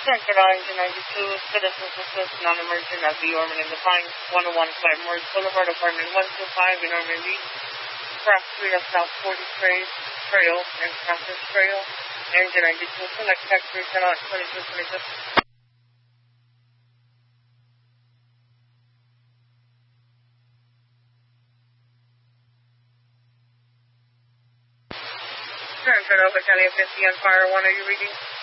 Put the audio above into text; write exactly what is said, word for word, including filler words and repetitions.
Central Engine ninety-two, citizens assist non-emergent at the Ormond in the Pines, one oh one Five Morris Boulevard, apartment one two five in Ormond Beach, cross street of South forty Trail, Trail and Francis Trail. Engine ninety-two, select taxi, ten out twenty-two twenty-six. Central Battalion fifty on fire one, are you reading?